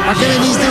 ¿Para qué veniste?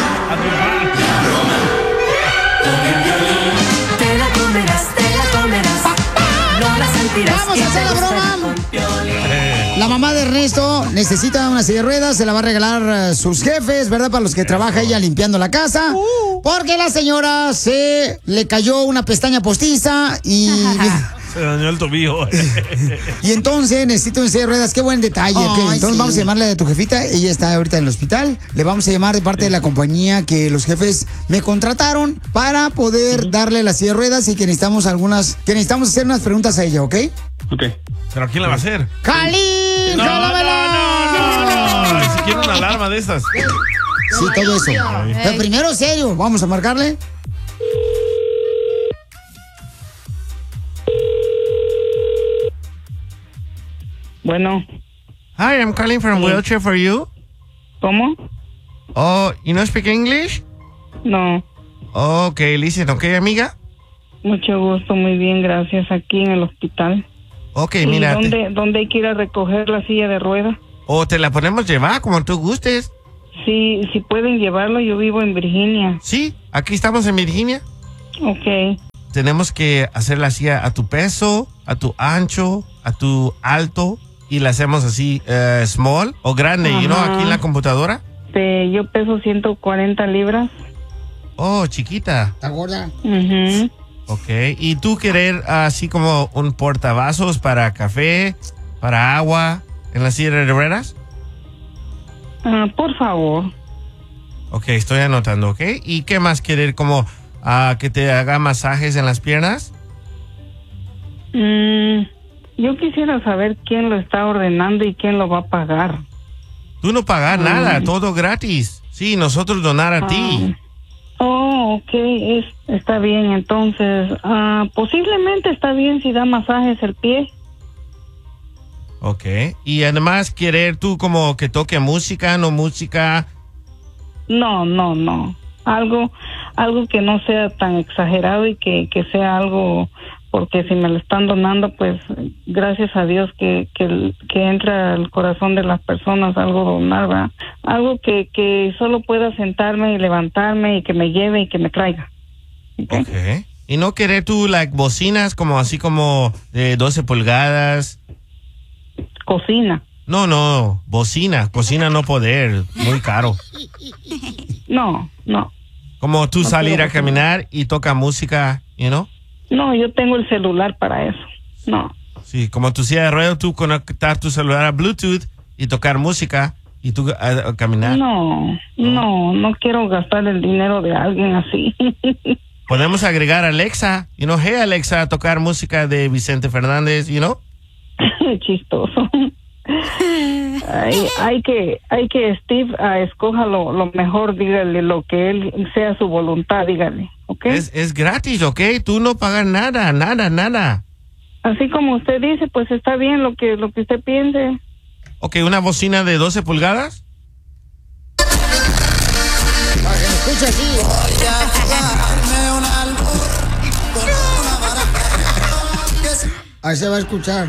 Te la comerás, no la sentirás. ¡Vamos a hacer la broma! La mamá de Ernesto necesita una silla de ruedas, se la va a regalar sus jefes, ¿verdad? Para los que trabaja ella limpiando la casa. Porque la señora se le cayó una pestaña postiza y... Se dañó el tobillo. Y entonces necesito una silla de ruedas. Qué buen detalle. Okay. Entonces vamos a llamarle a tu jefita. Ella está ahorita en el hospital. Le vamos a llamar de parte de la compañía que los jefes me contrataron para poder darle la silla de ruedas y que necesitamos hacer unas preguntas a ella, ¿ok? Ok. ¿Pero quién la va a hacer? ¡Jalín! No. Si quiero una alarma de esas. Sí, todo eso. Pero primero, serio, vamos a marcarle. Bueno. Hi, I'm calling from Wheelchair for You. ¿Cómo? Oh, you don't speak English? No. Okay, listen, okay, amiga. Mucho gusto, muy bien, gracias. Aquí en el hospital. Okay, ¿Y mira. dónde hay que ir a recoger la silla de ruedas? O te la podemos llevar como tú gustes. Sí, si pueden llevarlo, yo vivo en Virginia. Sí, aquí estamos en Virginia. Ok. Tenemos que hacer la silla a tu peso, a tu ancho, a tu alto. Y la hacemos así, small o grande, ¿no? Aquí en la computadora. Yo peso 140 libras. Oh, chiquita. ¿Está gorda? Ok. ¿Y tú querer así como un portavasos para café, para agua, en la silla de ruedas? Por favor. Ok, estoy anotando, ¿ok? ¿Y qué más querer? ¿Como que te haga masajes en las piernas? Yo quisiera saber quién lo está ordenando y quién lo va a pagar. Tú no pagas nada, todo gratis. Sí, nosotros donar a ti. Oh, ok, está bien. Entonces, posiblemente está bien si da masajes el pie. Ok. Y además, querer tú como que toque música, no música. No. Algo que no sea tan exagerado y que sea algo, porque si me lo están donando, pues gracias a Dios que entra al corazón de las personas algo donar, ¿verdad? Algo que solo pueda sentarme y levantarme y que me lleve y que me traiga. Okay. Y no querer tú bocinas como así como de 12 pulgadas. Cocina. No, bocina no poder, muy caro. No. Como tú salir a caminar y toca música, No, yo tengo el celular para eso. No. Sí, como tu silla de ruedas, tú conectar tu celular a Bluetooth y tocar música y tú a caminar. No quiero gastar el dinero de alguien así. Podemos agregar a Alexa, hey Alexa, tocar música de Vicente Fernández, Chistoso. Hay que Steve escoja lo mejor, dígale lo que él sea su voluntad, dígale, ¿ok? Es gratis, ¿ok? Tú no pagas nada. Así como usted dice, pues está bien lo que usted piense. Ok, ¿una bocina de 12 pulgadas? Escucha así. Ahí se va a escuchar.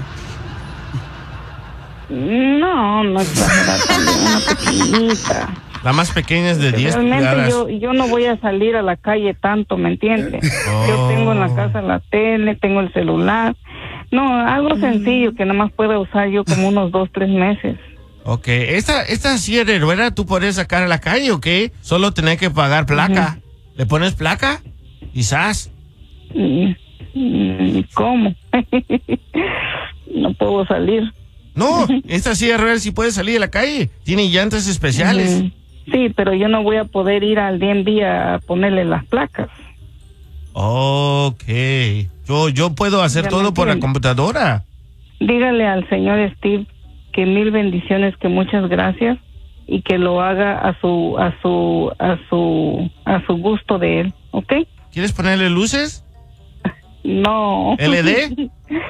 No exagerar también, una pequeñita. La más pequeña es de 10 pulgadas. Realmente yo no voy a salir a la calle tanto, ¿me entiendes? Yo tengo en la casa la tele, tengo el celular. No, algo sencillo que nada más pueda usar yo como unos 2-3 meses. Ok, esta silla de ruedas tú puedes sacar a la calle, ¿ok? Solo tenés que pagar placa. ¿Le pones placa? Quizás. ¿Cómo? No puedo salir. No, esta silla de ruedas sí puede salir a la calle. Tiene llantas especiales. Sí, pero yo no voy a poder ir al DMV a ponerle las placas. Ok. Yo puedo hacer todo por la computadora. Dígale al señor Steve que 1000 bendiciones, que muchas gracias y que lo haga a su gusto de él, ¿ok? ¿Quieres ponerle luces? No. ¿LED?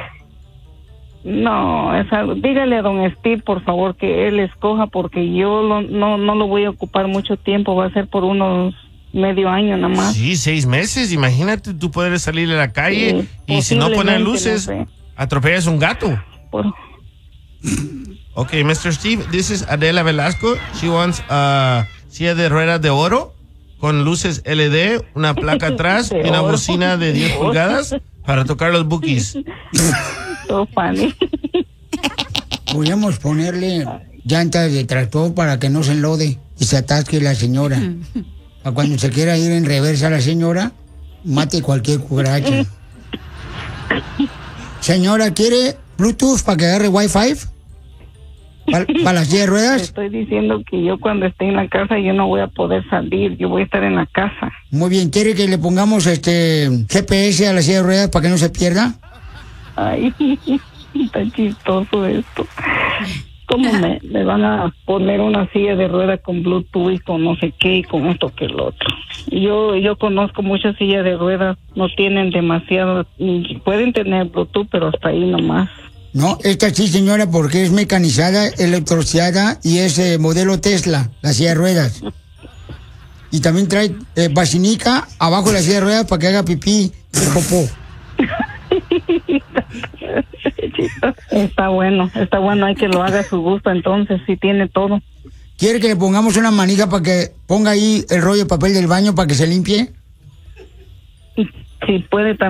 No, es algo. Dígale a don Steve, por favor, que él escoja, porque yo no lo voy a ocupar mucho tiempo, va a ser por unos medio año nada más. Sí, 6 meses, imagínate, tú puedes salir a la calle y si no pones luces, no sé, atropellas un gato. Okay, Mr. Steve, this is Adela Velasco. She wants silla de ruedas de oro con luces LED, una placa atrás y una bocina de 10 pulgadas para tocar los bookies. So funny. Podríamos ponerle llantas de tractor para que no se enlode y se atasque la señora. Para cuando se quiera ir en reversa la señora, mate cualquier cucaracha. Señora, ¿quiere Bluetooth para que agarre Wi-Fi? ¿Para las 10 ruedas? Estoy diciendo que yo cuando esté en la casa yo no voy a poder salir, yo voy a estar en la casa. Muy bien, ¿quiere que le pongamos GPS a la silla de ruedas para que no se pierda? Ay, está chistoso esto. ¿Cómo me van a poner una silla de ruedas con Bluetooth y con no sé qué y con esto que el otro? Yo conozco muchas sillas de ruedas, no tienen demasiado, pueden tener Bluetooth, pero hasta ahí nomás. No, esta sí, señora, porque es mecanizada, electrociada y es modelo Tesla, la silla de ruedas. Y también trae vacinica abajo de la silla de ruedas para que haga pipí y popó. Está bueno, hay que lo haga a su gusto, entonces sí tiene todo. ¿Quiere que le pongamos una manija para que ponga ahí el rollo de papel del baño para que se limpie? Sí, puede también.